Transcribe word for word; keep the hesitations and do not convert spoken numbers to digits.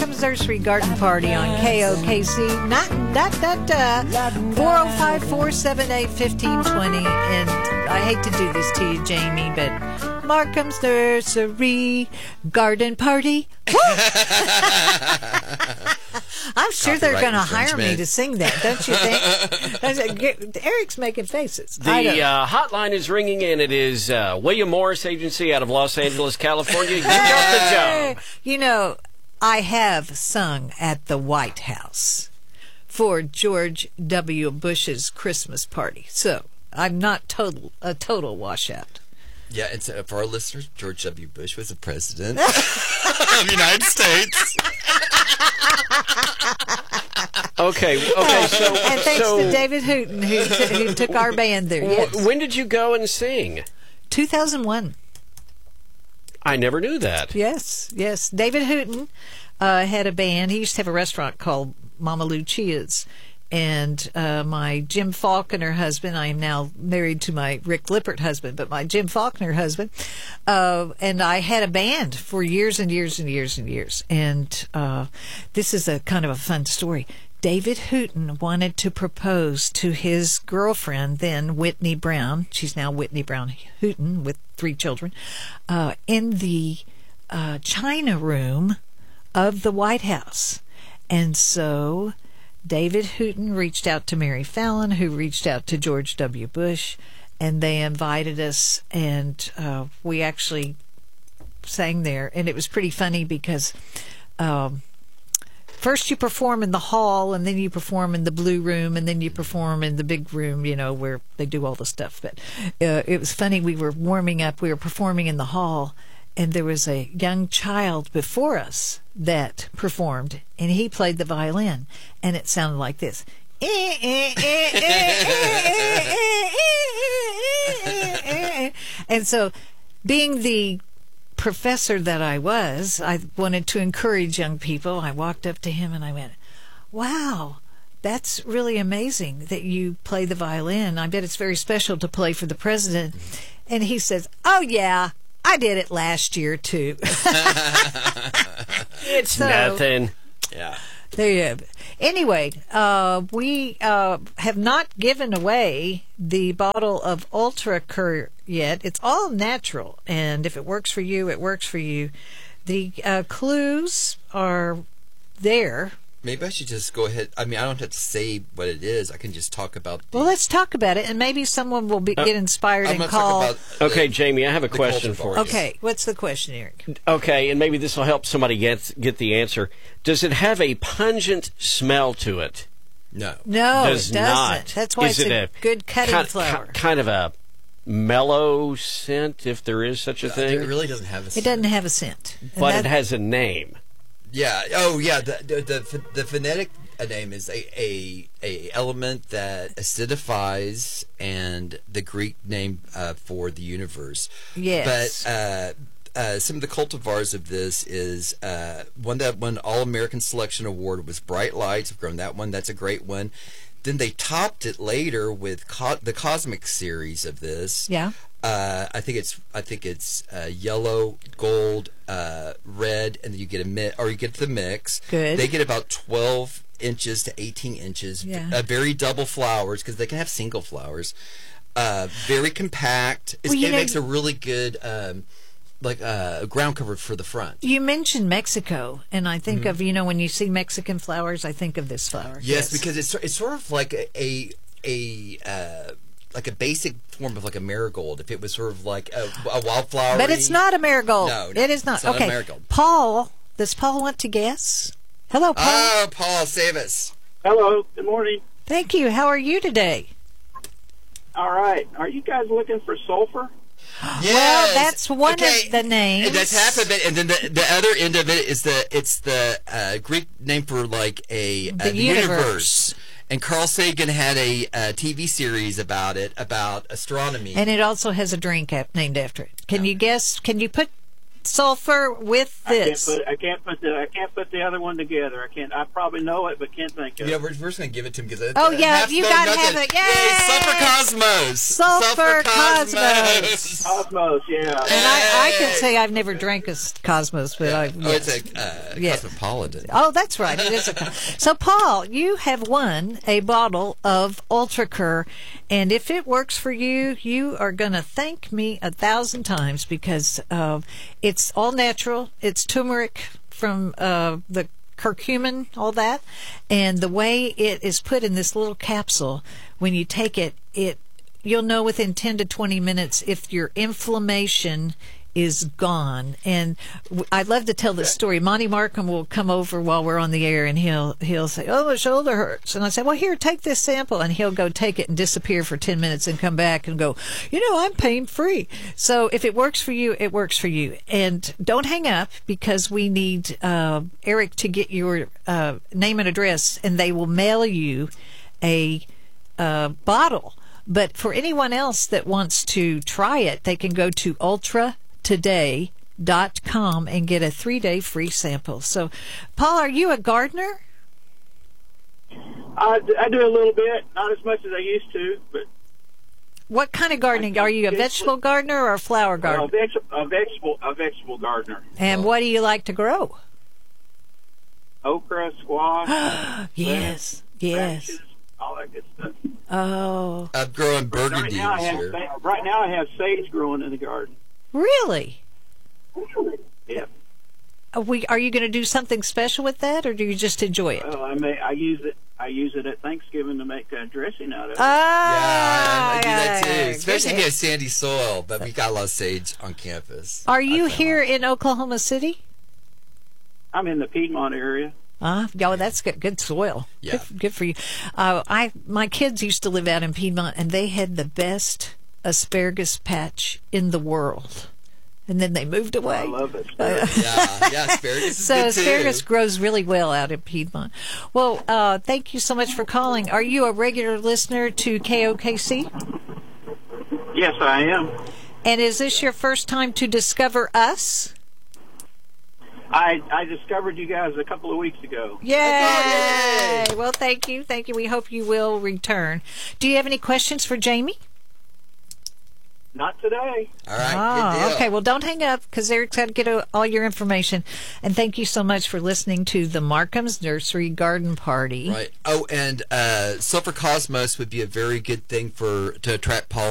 Markham's Nursery Garden Party on K O K C. Not that that uh, four oh five, four seven eight, one five two zero. And I hate to do this to you, Jamie, but Markham's Nursery Garden Party. I'm sure they're going to hire me to sing that, don't you think? Eric's making faces. The uh, hotline is ringing, and it is uh, William Morris Agency out of Los Angeles, California. You got the job. You know, I have sung at the White House for George W. Bush's Christmas party, so I'm not total a total washout. Yeah, and so for our listeners, George W. Bush was the president of the United States. Okay, okay, so... And thanks so, to David Hooten, who, t- who took our band there, yes. When did you go and sing? two thousand one. I never knew that. Yes, yes. David Hooten uh, had a band. He used to have a restaurant called Mama Lucia's. And uh, my Jim Faulkner husband, I am now married to my Rick Lippert husband, but my Jim Faulkner husband, uh, and I had a band for years and years and years and years. And uh, this is a kind of a fun story. David Hooten wanted to propose to his girlfriend, then Whitney Brown. She's now Whitney Brown Hooten with three children, uh, in the uh, China room of the White House. And so David Hooten reached out to Mary Fallon, who reached out to George W. Bush, and they invited us, and uh, we actually sang there. And it was pretty funny because um, first you perform in the hall, and then you perform in the blue room, and then you perform in the big room, you know, where they do all the stuff. But uh, it was funny. We were warming up. We were performing in the hall, and there was a young child before us that performed, and he played the violin, and it sounded like this. And so, being the professor that I was, I wanted to encourage young people. I walked up to him and I went, wow, that's really amazing that you play the violin. I bet it's very special to play for the president. And he says, oh yeah, I did it last year too. It's so, nothing. Yeah. There you have it. Anyway, uh, we uh, have not given away the bottle of Ultra Cur yet. It's all natural, and if it works for you, it works for you. The uh, clues are there. Maybe I should just go ahead. I mean, I don't have to say what it is. I can just talk about the... Well, let's talk about it, and maybe someone will be, uh, get inspired I'm and call. Talk about okay, the, Jamie, I have a question for you. Okay, what's the question, Eric? Okay, and maybe this will help somebody get get the answer. Does it have a pungent smell to it? No. No, Does it doesn't. not. That's why is it's it a, a good cutting kind, flower. Kind of a mellow scent, if there is such a thing? It really doesn't have a scent. It doesn't have a scent. But that, it has a name. Yeah. Oh, yeah. The the the, the phonetic name is a, a a element that acidifies, and the Greek name uh, for the universe. Yes. But uh, uh, some of the cultivars of this is uh, one that won All American Selection Award was Bright Lights. I've grown that one. That's a great one. Then they topped it later with co- the Cosmic series of this. Yeah. Uh, I think it's I think it's uh, yellow, gold, uh, red, and then you get a mi- or you get the mix. Good. They get about twelve inches to eighteen inches. Yeah. Uh, very double flowers, because they can have single flowers. Uh, very compact. It's, Well, you it know, makes a really good um, like uh, ground cover for the front. You mentioned Mexico, and I think Mm-hmm. of, you know, when you see Mexican flowers, I think of this flower. Yes, because it's it's sort of like a a, a uh, like a basic form of like a marigold. If it was sort of like a, a wildflower, But it's not a marigold. No, no it is not. it's not okay, a marigold. Paul. Does Paul want to guess? Hello, Paul. Oh, Paul, save us. Hello, good morning. Thank you. How are you today? All right, are you guys looking for sulfur? Yes. Well, that's one Okay, of the names. and that's half of it, and then the the other end of it is the it's the uh, Greek name for like a, The a universe. universe. And Carl Sagan had a, uh T V series about it, about astronomy. And it also has a drink app named after it. Can No. you guess? Can you put sulfur with I can't this. put I can't put the I can't put the other one together. I can't. I probably know it, but can't think of Yeah, it. we're, we're just going to give it to him because Oh, yeah, you gotta have it. Yay! Sulfur Cosmos. Sulfur Cosmos. Cosmos, yeah. And I, I can say I've never drank a s- Cosmos, but I. Oh, yes. it's a uh, Yes. Cosmopolitan. Oh, that's right. It is a. co- So, Paul, you have won a bottle of UltraCur, and if it works for you, you are going to thank me a thousand times because uh, it's all natural. It's turmeric from uh, the curcumin, all that, and the way it is put in this little capsule, when you take it, it you'll know within ten to twenty minutes if your inflammation is gone. And w- I'd love to tell this story. Monty Markham will come over while we're on the air, and he'll he'll say, "Oh, my shoulder hurts," and I say, "Well, here, take this sample," and he'll go take it and disappear for ten minutes and come back and go, "You know, I'm pain free." So if it works for you, it works for you. And don't hang up because we need uh, Eric to get your uh, name and address, and they will mail you a uh, bottle. But for anyone else that wants to try it, they can go to ultra today dot com and get a three-day free sample. So, Paul, are you a gardener? I, I do a little bit, not as much as I used to, but What kind of gardening? Are you a vegetable gardener or a flower a, gardener? veg, a vegetable a vegetable gardener. And what do you like to grow? Okra, squash, Yes, yes. radishes, all that good stuff. Oh, I'm growing Right burgundy now, I this have year. sa- right now I have sage growing in the garden. really? Yeah. Are, we, are you going to do something special with that, or do you just enjoy it? Well, I may I use it I use it at Thanksgiving to make uh, dressing out of it. Ah, Yeah, I, I do that too. good. Especially if you have sandy soil, but we got a lot of sage on campus. Are you I found. here in Oklahoma City? I'm in the Piedmont area. Ah, oh, that's good. Good soil. Yeah. Good, good for you. Uh, I my kids used to live out in Piedmont, and they had the best asparagus patch in the world. And then they moved away. I love it. Yeah, yeah, asparagus is So good asparagus too. grows really well out in Piedmont. Well, uh, thank you so much for calling. Are you a regular listener to K O K C? Yes, I am. And is this your first time to discover us? I I discovered you guys a couple of weeks ago. Yay! Well, thank you. Thank you. We hope you will return. Do you have any questions for Jamie? Not today. All right, Oh, good deal. okay. Well, don't hang up because Eric's got to get uh, all your information. And thank you so much for listening to the Markham's Nursery Garden Party. Right. Oh, and uh, Sulfur Cosmos would be a very good thing for to attract pollinators.